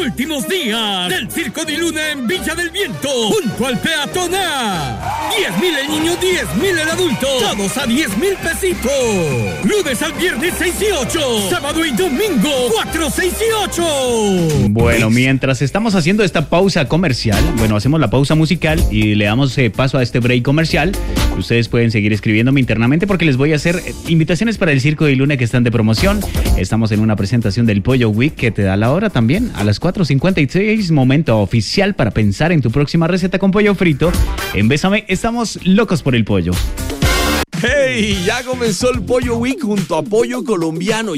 últimos días del Circo de Luna en Villa del Viento, junto al peatonal. 10,000 el niño, 10,000 el adulto, todos a 10,000 pesitos. Lunes al viernes 6 y 8, sábado y domingo 4, 6 y 8. Bueno, mientras estamos haciendo esta pausa comercial, hacemos la pausa musical y le damos paso a este break comercial. Ustedes pueden seguir escribiéndome internamente porque les voy a hacer invitaciones para el Circo de Luna que están de promoción. Estamos en una presentación del Pollo Week que te da la hora también a las 4:56, momento oficial para pensar en tu próxima receta con pollo frito. En Bésame, estamos locos por el pollo. ¡Hey! Ya comenzó el Pollo Week junto a Pollo Colombiano.